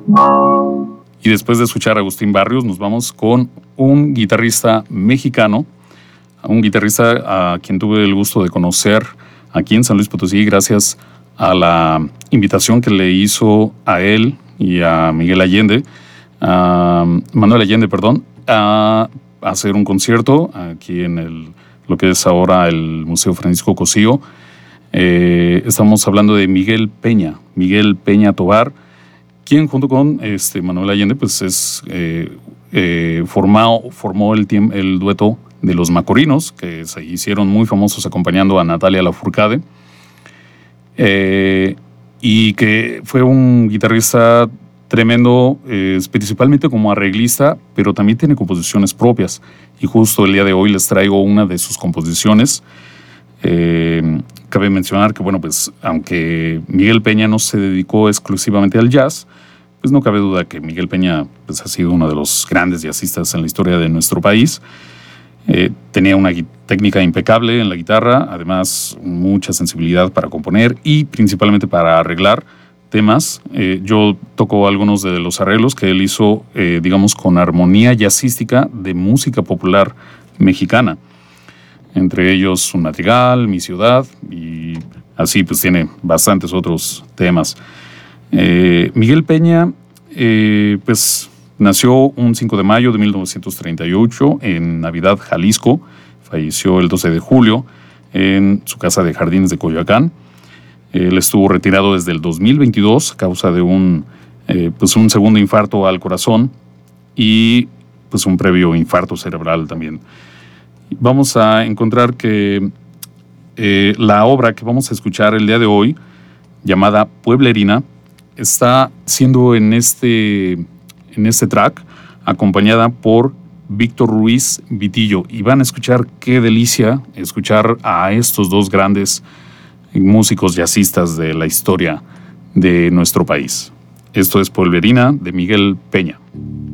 Y después de escuchar a Agustín Barrios, nos vamos con un guitarrista mexicano, un guitarrista a quien tuve el gusto de conocer aquí en San Luis Potosí gracias a la invitación que le hizo a él y a Manuel Allende, a hacer un concierto aquí en lo que es ahora el Museo Francisco Cosío. Estamos hablando de Miguel Peña Tovar, quien junto con Manuel Allende pues formó el dueto de los Macorinos, que se hicieron muy famosos acompañando a Natalia Lafourcade, y que fue un guitarrista tremendo, principalmente como arreglista, pero también tiene composiciones propias, y justo el día de hoy les traigo una de sus composiciones. Cabe mencionar que, bueno, pues aunque Miguel Peña no se dedicó exclusivamente al jazz, pues no cabe duda que Miguel Peña pues, ha sido uno de los grandes jazzistas en la historia de nuestro país. Tenía una técnica impecable en la guitarra, además mucha sensibilidad para componer y principalmente para arreglar temas. Yo toco algunos de los arreglos que él hizo, digamos, con armonía jazzística de música popular mexicana. Entre ellos Un Madrigal, Mi Ciudad, y así pues tiene bastantes otros temas. Miguel Peña, pues nació un 5 de mayo de 1938 en Navidad, Jalisco. Falleció el 12 de julio en su casa de Jardines de Coyoacán. Él estuvo retirado desde el 2022 a causa de un segundo infarto al corazón y pues un previo infarto cerebral también. Vamos a encontrar que la obra que vamos a escuchar el día de hoy, llamada Pueblerina, está siendo en este track acompañada por Víctor Ruiz Vitillo. Y van a escuchar qué delicia escuchar a estos dos grandes músicos jazzistas de la historia de nuestro país. Esto es Pueblerina de Miguel Peña.